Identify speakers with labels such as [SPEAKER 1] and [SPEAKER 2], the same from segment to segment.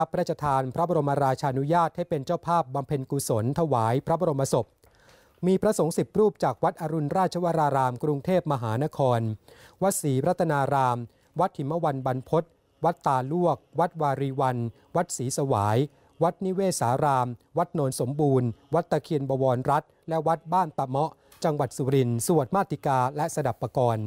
[SPEAKER 1] พระราชทานพระบรมราชานุญาตให้เป็นเจ้าภาพบำเพ็ญกุศลถวายพระบรมศพมีพระสงฆ์10 รูปจากวัดอรุณราชวรารามกรุงเทพมหานครวัดศรีรัตนารามวัดหิมวันบรรพตวัดตาลวกวัดวารีวันวัดศรีสวายวัดนิเวศารามวัดโนนสมบูรณ์วัดตะเคียนบวรรัตน์และวัดบ้านตะเมาะจังหวัดสุรินทร์สวดมาติกาและสดับปกรณ์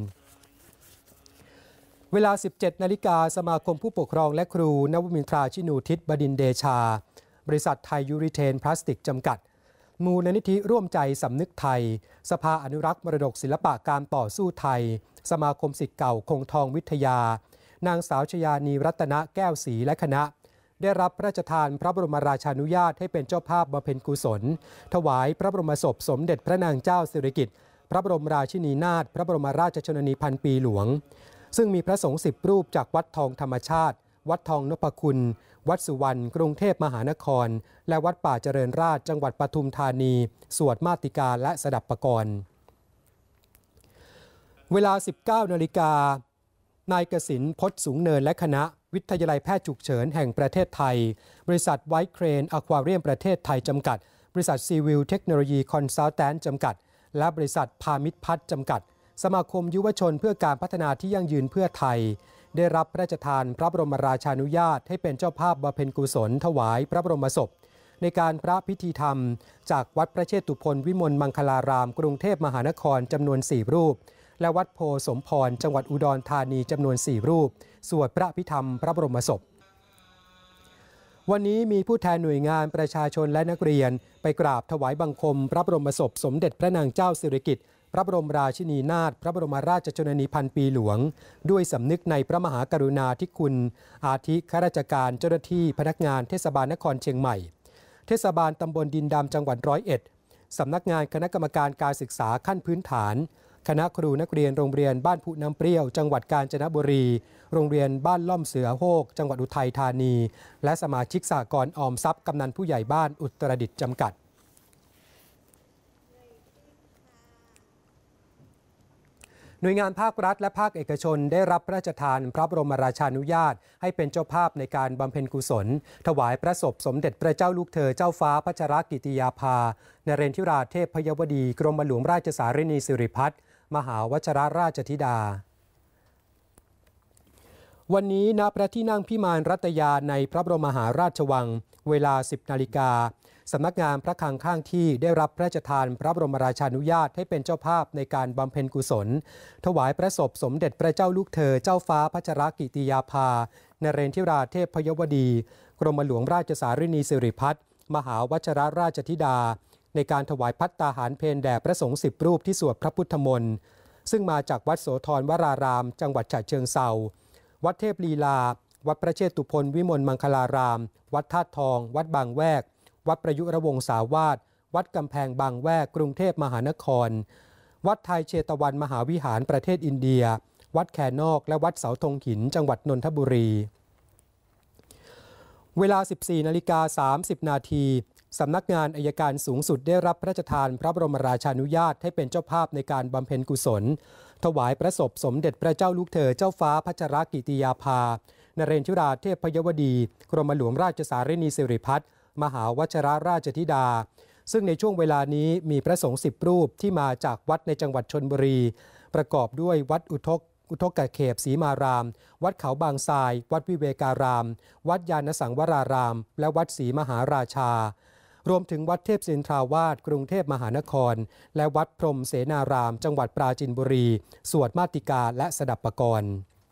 [SPEAKER 1] เวลา 17 นาฬิกาสมาคมผู้ปกครองและครูนวมินทราชินูทิศบดินทร์เดชาบริษัทไทยยูริเทนพลาสติกจำกัดมูลนิธิร่วมใจสำนึกไทยสภาอนุรักษ์มรดกศิลปะการต่อสู้ไทยสมาคมศิษย์เก่าคงทองวิทยานางสาวชยานีรัตนะแก้วศรีและคณะได้รับพระราชทานพระบรมราชานุญาตให้เป็นเจ้าภาพบำเพ็ญกุศลถวายพระบรมศพสมเด็จพระนางเจ้าสิริกิติ์พระบรมราชินีนาถพระบรมราชชนนีพันปีหลวงซึ่งมีพระสงฆ์10 รูปจากวัดทองธรรมชาติวัดทองนพคุณวัดสุวรรณกรุงเทพมหานครและวัดป่าเจริญราษฎร์จังหวัดปทุมธานีสวดมาติกาและสดับปกรณ์เวลา 19 นาฬิกานายกสิณพจน์สูงเนินและคณะวิทยาลัยแพทย์ฉุกเฉินแห่งประเทศไทยบริษัทไวท์เครนอควาเรียมประเทศไทยจำกัดบริษัทซีวิลเทคโนโลยีคอนซัลแทนต์จำกัดและบริษัทพามิตรพัฒน์จำกัดสมาคมยุวชนเพื่อการพัฒนาที่ยั่งยืนเพื่อไทยได้รับพระราชทานพระบรมราชานุญาตให้เป็นเจ้าภาพบำเพ็ญกุศลถวายพระบรมศพในการพระพิธีธรรมจากวัดพระเชตุพนวิมลมังคลารามกรุงเทพมหานครจำนวน4 รูปและวัดโพสมพรจังหวัดอุดรธานีจำนวน4 รูปสวดพระพิธรรมพระบรมศพวันนี้มีผู้แทนหน่วยงานประชาชนและนักเรียนไปกราบถวายบังคมพระบรมศพสมเด็จพระนางเจ้าสิริกิติ์พระบรมราชินีนาถพระบรมราชชนนีพันปีหลวงด้วยสำนึกในพระมหากรุณาธิคุณอาทิข้าราชการเจ้าหน้าที่พนักงานเทศบาลนครเชียงใหม่เทศบาลตำบลดินดำจังหวัด101สำนักงานคณะกรรมการการศึกษาขั้นพื้นฐานคณะครูนักเรียนโรงเรียนบ้านผู้น้ำเปรี้ยวจังหวัดกาญจนบุรีโรงเรียนบ้านล่อมเสือโฮกจังหวัดอุทัยธานีและสมาชิกสหกรณ์ออมทรัพย์กำนันผู้ใหญ่บ้านอุตรดิตถ์จำกัดหน่วยงานภาครัฐและภาคเอกชนได้รับพระราชทานพระบรมราชานุญาตให้เป็นเจ้าภาพในการบำเพ็ญกุศลถวายพระศพสมเด็จพระเจ้าลูกเธอเจ้าฟ้าพัชรกิติยาภานเรนทิราเทพพยวดีกรมหลวงราชสารินีสิริพัฒน์มหาวชิรราชธิดาวันนี้ณพระที่นั่งพิมานรัตยาในพระบรมมหาราชวังเวลา 10 นาฬิกาสำนักงานพระคลังข้างที่ได้รับพระราชทานพระบรมราชานุญาตให้เป็นเจ้าภาพในการบำเพ็ญกุศลถวายพระศพสมเด็จพระเจ้าลูกเธอเจ้าฟ้าพัชรกิติยาภานเรนทิราเทพพยวดีกรมหลวงราชสารินีสิริพัฒน์มหาวชิรราชธิดาในการถวายภัตตาหารเพลแด่พระสงฆ์10 รูปที่สวดพระพุทธมนต์ซึ่งมาจากวัดโสธรวรารามจังหวัดฉะเชิงเทราวัดเทพลีลาวัดพระเชตุพนวิมลมังคลารามวัดธาตุทองวัดบางแวกวัดประยุรวงศาวาสวัดกำแพงบางแวกกรุงเทพมหานครวัดไทยเชตวันมหาวิหารประเทศอินเดียวัดแคนอกและวัดเสาธงหินจังหวัดนนทบุรีเวลา 14 นาฬิกา 30 นาทีสำนักงานอัยการสูงสุดได้รับพระราชทานพระบรมราชานุญาตให้เป็นเจ้าภาพในการบำเพ็ญกุศลถวายพระศพสมเด็จพระเจ้าลูกเธอเจ้าฟ้าพัชรกิติยาภานเรนทิราเทพพยวดีกรมหลวงราชสารินีสิริพัฒน์มหาวชิรราชธิดาซึ่งในช่วงเวลานี้มีพระสงฆ์10 รูปที่มาจากวัดในจังหวัดชลบุรีประกอบด้วยวัดอุทกเขปศรีมารามวัดเขาบางทรายวัดวิเวการามวัดยานสังวรารามและวัดศรีมหาราชารวมถึงวัดเทพศินทราวาสกรุงเทพมหานครและวัดพรหมเสนารามจังหวัดปราจีนบุรีสวดมาติกาและสดับปกรณ์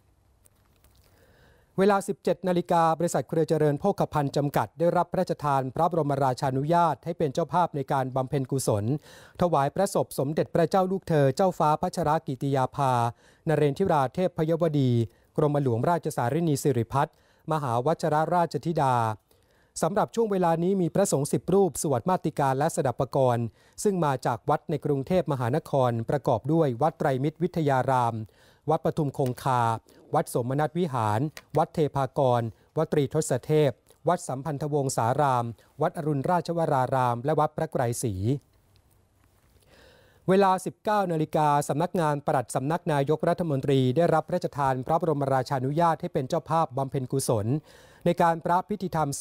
[SPEAKER 1] เวลา 17 นาฬิกาบริษัทเครือเจริญโภคภัณฑ์จำกัดได้รับพระราชทานพระบรมราชานุญาตให้เป็นเจ้าภาพในการบำเพ็ญกุศลถวายพระศพสมเด็จพระเจ้าลูกเธอเจ้าฟ้าพัชรกิติยาภานเรนทิราเทพพยวดีกรมหลวงราชสารินีสิริพัฒน์มหาวชิรราชธิดาสำหรับช่วงเวลานี้มีพระสงฆ์10 รูปสวดมาติกาและสดับปกรณ์ซึ่งมาจากวัดในกรุงเทพมหานครประกอบด้วยวัดไตรมิตรวิทยารามวัดปทุมคงคาวัดสมนัตวิหารวัดเทพากรวัดตรีทศเทพวัดสัมพันธวงศารามวัดอรุณราชวรารามและวัดพระไกรศรีเวลา 19 นาฬิกาสำนักงานปลัดสำนักนายกรัฐมนตรีได้รับพระราชทานพระบรมราชานุญาตให้เป็นเจ้าภาพบำเพ็ญกุศลในการพระพิธีธรรม